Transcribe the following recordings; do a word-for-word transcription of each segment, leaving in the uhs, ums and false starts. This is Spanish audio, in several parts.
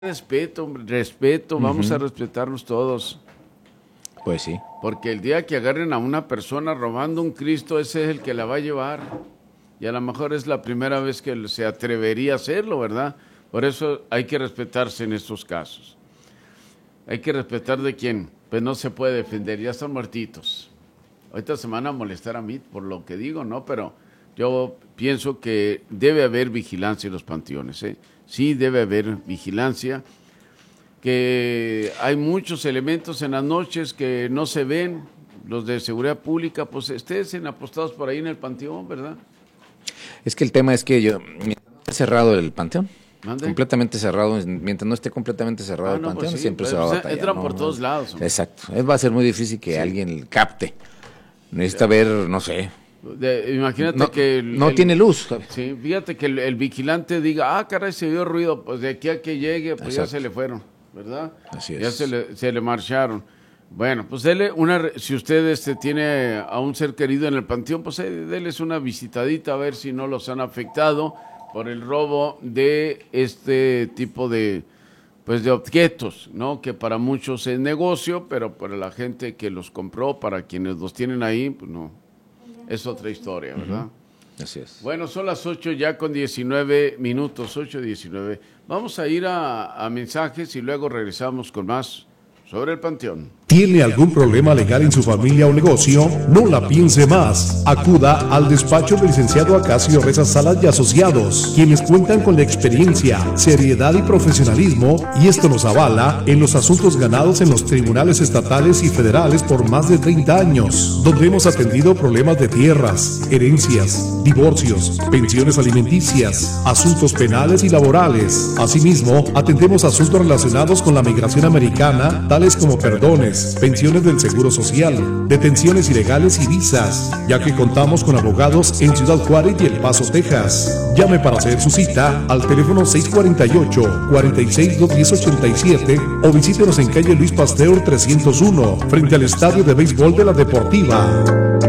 Respeto, hombre, respeto, uh-huh. Vamos a respetarnos todos. Pues sí. Porque el día que agarren a una persona robando un Cristo, ese es el que la va a llevar. Y a lo mejor es la primera vez que se atrevería a hacerlo, ¿verdad? Por eso hay que respetarse en estos casos. Hay que respetar de quién, pues no se puede defender, ya están muertitos. Ahorita se van a molestar a mí por lo que digo, ¿no? Pero yo pienso que debe haber vigilancia en los panteones, ¿eh? Sí debe haber vigilancia, que hay muchos elementos en las noches que no se ven, los de seguridad pública, pues estén apostados por ahí en el panteón, ¿verdad? Es que el tema es que yo, mientras no esté cerrado el panteón, ¿Mande? completamente cerrado, mientras no esté completamente cerrado Ah, el no, panteón, pues sí, siempre pues, se va a pues, batallar. entran ¿no? por todos lados. Hombre. Exacto, va a ser muy difícil que Sí. alguien capte. Necesita ver, no sé. De, imagínate no, que... El, no el, tiene luz. Sí, fíjate que el, el vigilante diga, ah, caray, se dio ruido, pues de aquí a que llegue, pues Exacto. ya se le fueron, ¿verdad? Así es. Ya se le, se le marcharon. Bueno, pues dele una, si usted este, tiene a un ser querido en el panteón, pues eh, déles una visitadita a ver si no los han afectado por el robo de este tipo de, pues de objetos, ¿no? Que para muchos es negocio, pero para la gente que los compró, para quienes los tienen ahí, pues no. Es otra historia, ¿verdad? Uh-huh. Así es. Bueno, son las ocho ya con diecinueve minutos, ocho diecinueve. Vamos a ir a, a mensajes y luego regresamos con más sobre el panteón. ¿Tiene algún problema legal en su familia o negocio? No la piense más. Acuda al despacho del licenciado Acacio Reza Salas y Asociados, quienes cuentan con la experiencia, seriedad y profesionalismo, y esto nos avala en los asuntos ganados en los tribunales estatales y federales por más de treinta años, donde hemos atendido problemas de tierras, herencias, divorcios, pensiones alimenticias, asuntos penales y laborales. Asimismo, atendemos asuntos relacionados con la migración americana, tales como perdones, pensiones del Seguro Social, detenciones ilegales y visas, ya que contamos con abogados en Ciudad Juárez y El Paso, Texas. Llame para hacer su cita al teléfono seis cuatro ocho, cuatro seis, dos uno cero, ocho siete o visítenos en calle Luis Pasteur trescientos uno, frente al Estadio de Béisbol de la Deportiva.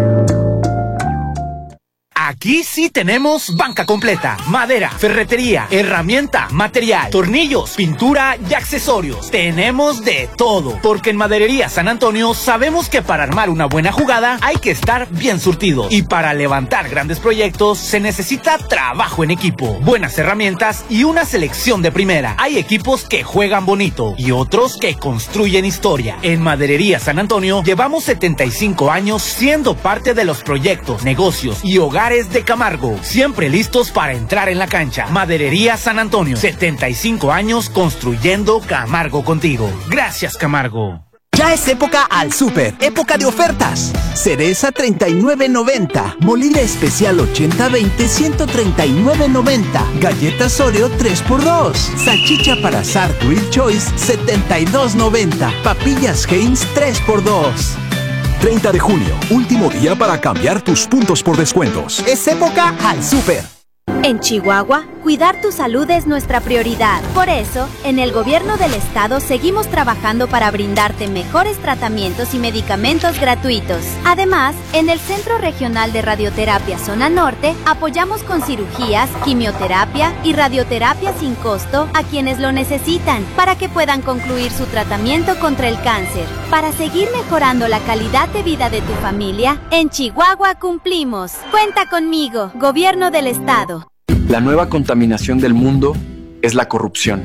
Aquí sí tenemos banca completa, madera, ferretería, herramienta, material, tornillos, pintura y accesorios. Tenemos de todo, porque en Maderería San Antonio sabemos que para armar una buena jugada hay que estar bien surtido. Y para levantar grandes proyectos se necesita trabajo en equipo, buenas herramientas y una selección de primera. Hay equipos que juegan bonito y otros que construyen historia. En Maderería San Antonio llevamos setenta y cinco años siendo parte de los proyectos, negocios y hogares de Camargo, siempre listos para entrar en la cancha. Maderería San Antonio, setenta y cinco años construyendo Camargo contigo. Gracias, Camargo. Ya es época al súper, época de ofertas. Cereza treinta y nueve noventa, molida especial ochenta veinte ciento treinta y nueve noventa, galletas Oreo tres por dos, salchicha para asar Grill Choice setenta y dos noventa, papillas Heinz tres por dos. treinta de junio, último día para cambiar tus puntos por descuentos. Es época al súper. En Chihuahua, cuidar tu salud es nuestra prioridad. Por eso, en el gobierno del estado seguimos trabajando para brindarte mejores tratamientos y medicamentos gratuitos. Además, en el Centro Regional de Radioterapia Zona Norte, apoyamos con cirugías, quimioterapia y radioterapia sin costo a quienes lo necesitan, para que puedan concluir su tratamiento contra el cáncer. Para seguir mejorando la calidad de vida de tu familia, en Chihuahua cumplimos. Cuenta conmigo, Gobierno del Estado. La nueva contaminación del mundo es la corrupción.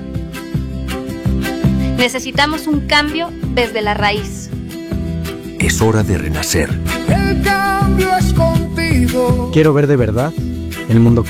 Necesitamos un cambio desde la raíz. Es hora de renacer. El cambio es contigo. Quiero ver de verdad el mundo